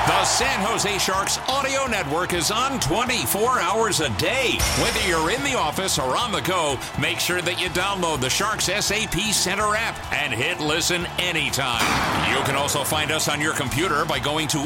The San Jose Sharks audio network is on 24 hours a day. Whether you're in the office or on the go, make sure that you download the Sharks SAP Center app and hit listen anytime. You can also find us on your computer by going to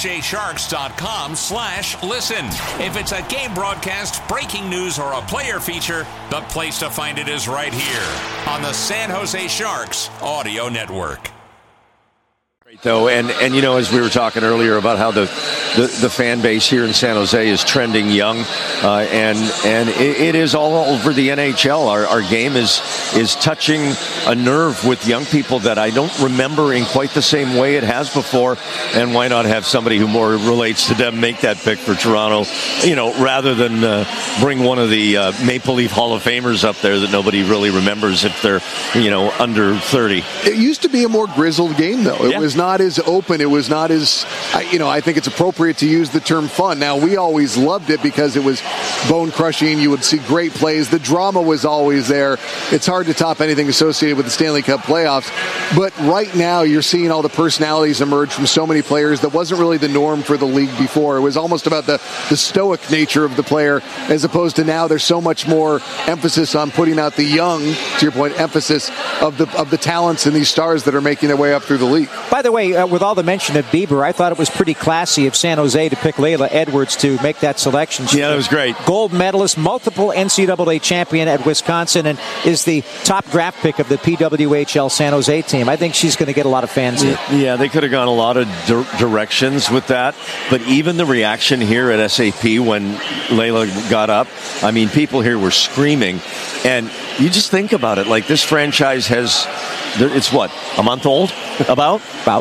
sjsharks.com/listen. If it's a game broadcast, breaking news, or a player feature, the place to find it is right here on the San Jose Sharks audio network. Though, and you know, as we were talking earlier about how the fan base here in San Jose is trending young, and it is all over the NHL. Our game is touching a nerve with young people that I don't remember in quite the same way it has before. And why not have somebody who more relates to them make that pick for Toronto, you know, rather than bring one of the Maple Leaf Hall of Famers up there that nobody really remembers if they're, you know, under 30. It used to be a more grizzled game, though. It was not as open. It was not as, I think it's appropriate to use the term fun. Now, we always loved it because it was bone-crushing. You would see great plays. The drama was always there. It's hard to top anything associated with the Stanley Cup playoffs. But right now, you're seeing all the personalities emerge from so many players that wasn't really the norm for the league before. It was almost about the stoic nature of the player, as opposed to now there's so much more emphasis on putting out the young, to your point, emphasis of the talents and these stars that are making their way up through the league. By the way, with all the mention of Bieber, I thought it was pretty classy of San Jose to pick Layla Edwards to make that selection. Yeah, that was great. Gold medalist, multiple NCAA champion at Wisconsin, and is the top draft pick of the PWHL San Jose team. I think she's going to get a lot of fans here. Yeah, they could have gone a lot of directions with that, but even the reaction here at SAP when Layla got up, I mean, people here were screaming, and you just think about it, like this franchise has, it's what, a month old? About.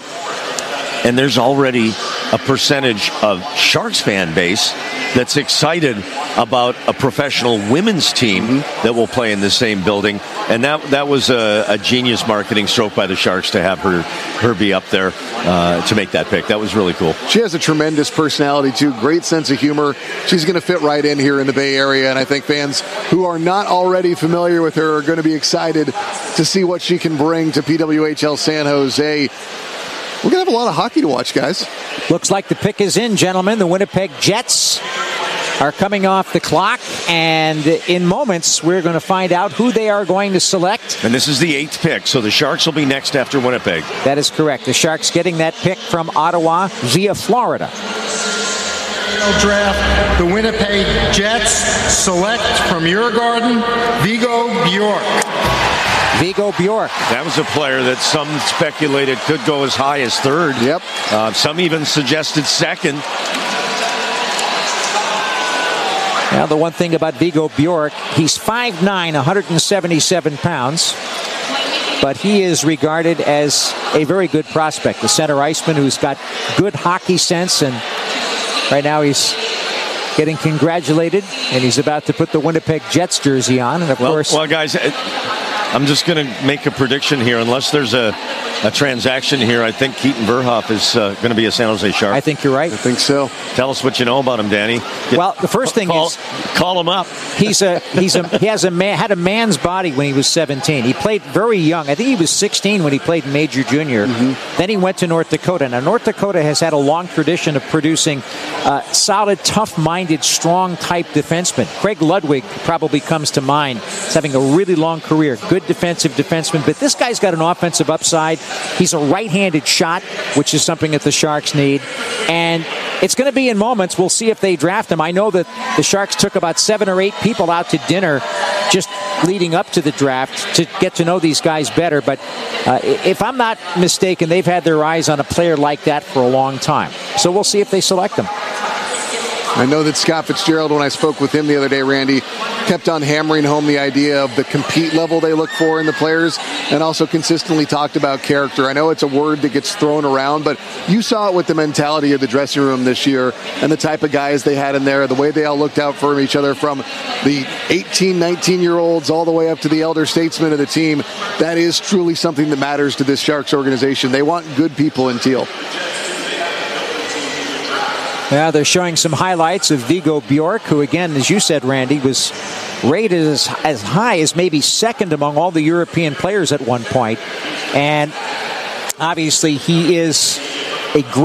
And there's already a percentage of Sharks fan base that's excited about a professional women's team that will play in the same building. And that was a genius marketing stroke by the Sharks to have her be up there to make that pick. That was really cool. She has a tremendous personality, too. Great sense of humor. She's going to fit right in here in the Bay Area. And I think fans who are not already familiar with her are going to be excited to see what she can bring to PWHL San Jose. We're going to have a lot of hockey to watch, guys. Looks like the pick is in, gentlemen. The Winnipeg Jets are coming off the clock, and in moments we're going to find out who they are going to select. And this is the 8th pick, so the Sharks will be next after Winnipeg. That is correct. The Sharks getting that pick from Ottawa via Florida. Draft, the Winnipeg Jets select from your garden, Viggo Bjork. Viggo Bjork. That was a player that some speculated could go as high as 3rd. Yep. Some even suggested 2nd. Now, the one thing about Viggo Bjork, he's 5'9", 177 pounds, but he is regarded as a very good prospect, a center iceman who's got good hockey sense, and right now he's getting congratulated, and he's about to put the Winnipeg Jets jersey on, and of course... Well, guys... I'm just going to make a prediction here. Unless there's a transaction here, I think Keaton Verhoff is going to be a San Jose Shark. I think you're right. I think so. Tell us what you know about him, Danny. Well, the first thing is... Call him up. He had a man's body when he was 17. He played very young. I think he was 16 when he played Major Junior. Then he went to North Dakota. Now, North Dakota has had a long tradition of producing solid, tough-minded, strong-type defensemen. Craig Ludwig probably comes to mind. He's having a really long career. Good defensive defenseman, but this guy's got an offensive upside. He's a right-handed shot, which is something that the Sharks need, and it's going to be in moments. We'll see if they draft him. I know that the Sharks took about 7 or 8 people out to dinner just leading up to the draft to get to know these guys better, but if I'm not mistaken, they've had their eyes on a player like that for a long time, so we'll see if they select him. I know that Scott Fitzgerald, when I spoke with him the other day, Randy, kept on hammering home the idea of the compete level they look for in the players, and also consistently talked about character. I know it's a word that gets thrown around, but you saw it with the mentality of the dressing room this year and the type of guys they had in there, the way they all looked out for each other, from the 18, 19-year-olds all the way up to the elder statesmen of the team. That is truly something that matters to this Sharks organization. They want good people in teal. Yeah, they're showing some highlights of Viggo Bjork, who, again, as you said, Randy, was rated as high as maybe 2nd among all the European players at one point. And obviously he is a great